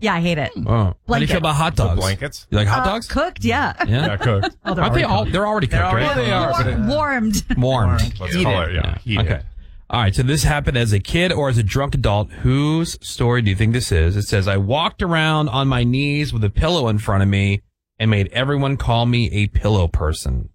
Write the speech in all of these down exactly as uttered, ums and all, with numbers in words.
Yeah, I hate it. Oh. How do you feel about hot dogs? Blankets? You like hot Uh, dogs? cooked, yeah. Yeah, Yeah, cooked. Oh, they're Aren't they already all? cooked. They're already cooked, They're already right? They are, but it- Warmed. Warmed. Let's call it, yeah. heated. Okay. All right. So this happened as a kid or as a drunk adult. Whose story do you think this is? It says, I walked around on my knees with a pillow in front of me and made everyone call me a pillow person.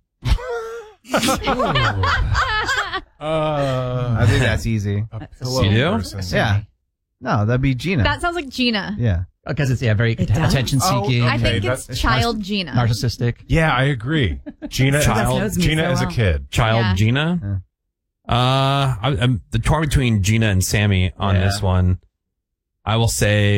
Uh, I think that's easy. a pillow You do? person. Yeah. No, that'd be Gina. That sounds like Gina. yeah. Because it's, yeah, very It does? attention-seeking. Oh, I think Okay, it's that's- child Gina. narcissistic. Yeah, I agree. Gina, Child- knows me Gina so as a well. kid. Child Yeah. Gina? Uh, I, I'm the torn between Gina and Sammy on Yeah. this one. I will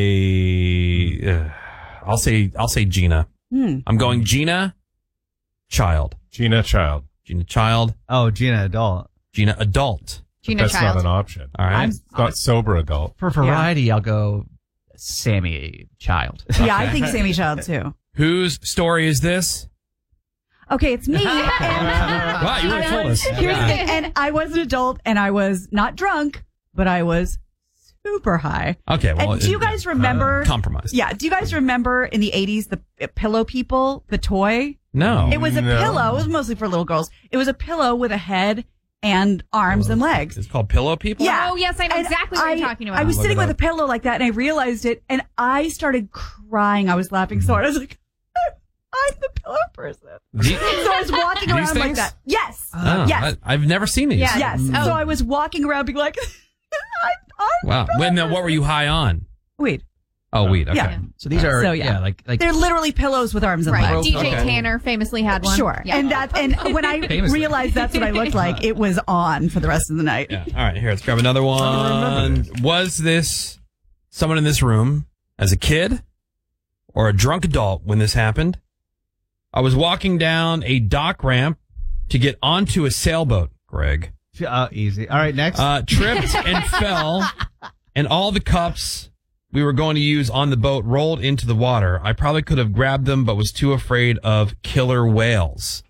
say, uh, I'll say, I'll say Gina. Hmm. I'm going Gina, child. Gina, child. Gina, child. Oh, Gina, adult. Gina, adult. Gina That's child. not an option. All right. I'm- It's not sober adult. For variety, I'll go Sammy Child. Yeah, I think Sammy Child, too. Whose story is this? Okay, it's me. And Wow, you really I told was- us. Here's the thing. And I was an adult, and I was not drunk, but I was super high. Okay, well, and do you it- guys remember? uh, compromised. Yeah. Do you guys remember in the eighties the Pillow People, the toy? No. It was a No. pillow. It was mostly for little girls. It was a pillow with a head and arms and legs. It's called Pillow People? Yeah. Oh, yes, I know And exactly what I, you're talking about. I was Look sitting it with up. a pillow like that, and I realized it, and I started crying. I was laughing so hard. I was like, I'm the pillow person. The- So I was walking These around like things? that. Yes. Oh, yes. I, I've never seen these. Yeah. yes. Oh. So I was walking around being like, I, I'm Wow. the When, pillow then what were you high on? Weed. Oh, weed. Okay. Yeah. So these are, So, yeah. yeah. like, like They're literally pillows with arms and Right. legs. D J Okay. Tanner famously had one. Sure. Yeah. And that, and when I Famously. realized that's what I looked like, it was on for the rest of the night. Yeah. All right. Here, let's grab another one. Was this someone in this room as a kid or a drunk adult when this happened? I was walking down a dock ramp to get onto a sailboat, Greg. Uh, easy. All right, next. Uh, tripped and fell, and all the cups we were going to use on the boat rolled into the water. I probably could have grabbed them, but was too afraid of killer whales.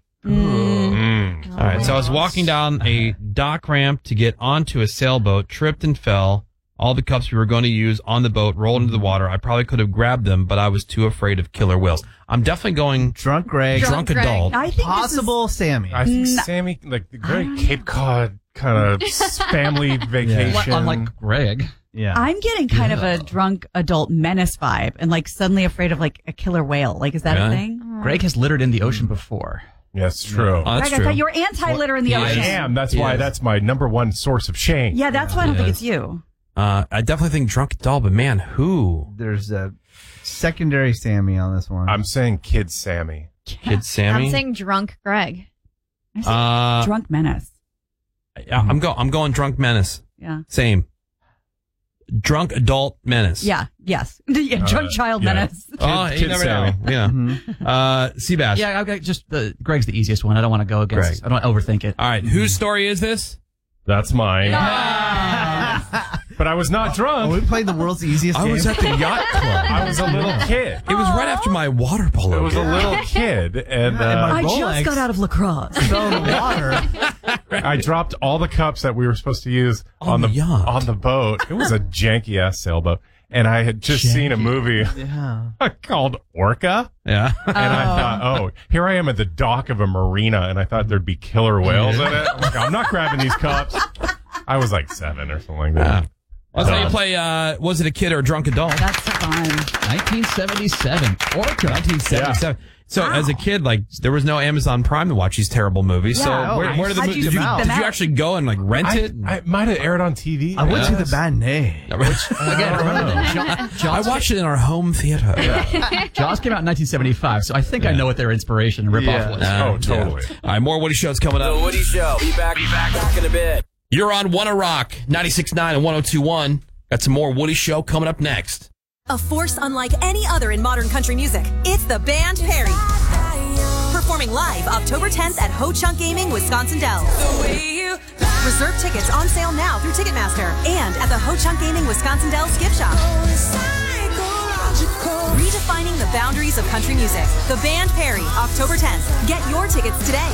Mm. All right, so I was walking down a dock ramp to get onto a sailboat, tripped and fell. All the cups we were going to use on the boat rolled into the water. I probably could have grabbed them, but I was too afraid of killer whales. I'm definitely going Drunk Greg. drunk, Greg. adult. I think Possible Sammy. I think Sammy, like the great Cape Cod kind of family vacation. unlike Greg. Yeah. I'm getting kind of a drunk adult menace vibe and like suddenly afraid of like a killer whale. Like, is that Really? a thing? Greg has littered in the ocean before. Yes, true. Oh, that's Greg, I true. thought you were anti-litter in the I ocean. am. That's why Yes. that's my number one source of shame. Yeah, that's why I don't think Yes. it's you. Uh, I definitely think drunk adult, but man, who? There's a secondary Sammy on this one. I'm saying Kid Sammy. Kid Sammy? I'm saying drunk Greg. I said Uh, drunk menace. yeah, I'm go. I'm going drunk menace. Yeah. Same. Drunk adult menace. Yeah. Yes. yeah, drunk Uh, child yeah. menace. Oh, Kid- you Kid never Sammy. know. Yeah. Mhm. Uh, Seabass. Yeah, I've got just the Greg's the easiest one. I don't want to go against. Greg. I don't overthink it. All right. Whose story is this? That's mine. But I was not Oh, drunk. we played the world's easiest I game. was at the yacht club. I was a little kid. It was right after my water polo. I was a game. little kid, and Yeah, and uh, my I Rolex. just got out of lacrosse. fell in the water. I dropped all the cups that we were supposed to use On on, the the, yacht. on the boat. It was a janky ass sailboat, and I had just seen a movie Yeah. called Orca, Yeah. and I thought, oh, here I am at the dock of a marina, and I thought there'd be killer whales in it. I'm like, I'm not grabbing these cups. I was like seven or something like that. That's how you play, uh, was it a kid or a drunk adult? That's fun. nineteen seventy-seven. Orca. nineteen seventy-seven. So as a kid, like, there was no Amazon Prime to watch these terrible movies. Yeah. so Oh, where, where did the how'd mo- you did you, seek did them you out? actually go and like rent I, it? I might have aired on T V. I went to the Yes. matinee. Again, remember that Jaws, I Jaws, watched it in our home theater. Jaws came out in nineteen seventy-five, so I think I know what their inspiration and ripoff Yeah. was. Uh, Oh, totally. yeah. All right, more Woody Shows coming The up. Woody Show. Be back, be back, back in a bit. You're on Wanna Rock, ninety-six point nine and one oh two point one. Got some more Woody Show coming up next. A force unlike any other in modern country music. It's the band Perry. Performing live October tenth at Ho Chunk Gaming, Wisconsin Dells. Reserve tickets on sale now through Ticketmaster and at the Ho Chunk Gaming Wisconsin Dells gift shop. Redefining the boundaries of country music. The band Perry, October tenth. Get your tickets today.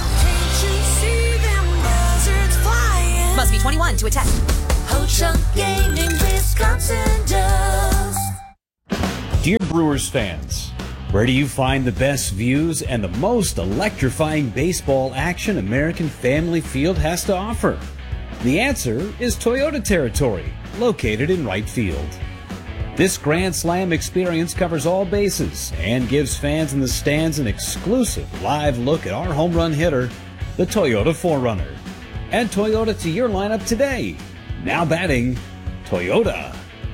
Must be twenty-one to attend. Ho Chunk Gaming, Wisconsin Dells. Dear Brewers fans, where do you find the best views and the most electrifying baseball action American Family Field has to offer? The answer is Toyota Territory, located in right field. This Grand Slam experience covers all bases and gives fans in the stands an exclusive live look at our home run hitter, the Toyota four runner. Add Toyota to your lineup today. Now batting, Toyota.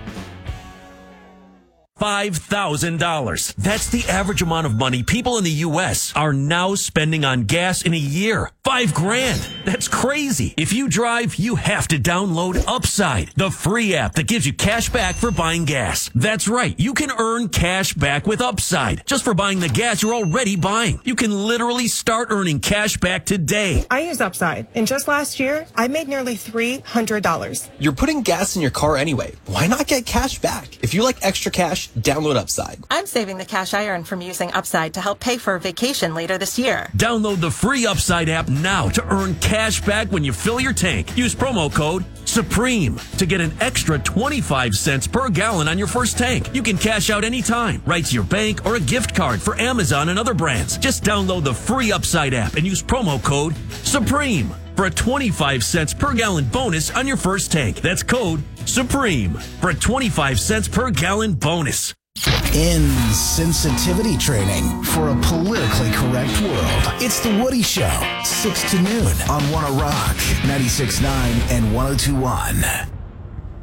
five thousand dollars. That's the average amount of money people in the U S are now spending on gas in a year. Five grand. That's crazy. If you drive, you have to download Upside, the free app that gives you cash back for buying gas. That's right. You can earn cash back with Upside just for buying the gas you're already buying. You can literally start earning cash back today. I use Upside, and just last year, I made nearly three hundred dollars. You're putting gas in your car anyway. Why not get cash back? If you like extra cash, download Upside. I'm saving the cash I earn from using Upside to help pay for a vacation later this year. Download the free Upside app now to earn cash back when you fill your tank. Use promo code SUPREME to get an extra twenty-five cents per gallon on your first tank. You can cash out anytime, right to your bank or a gift card for Amazon and other brands. Just download the free Upside app and use promo code SUPREME for a twenty-five cents per gallon bonus on your first tank. That's code SUPREME for a twenty-five cents per gallon bonus. Insensitivity training for a politically correct world. It's The Woody Show, six to noon on Wanna Rock, ninety-six point nine and one oh two point one.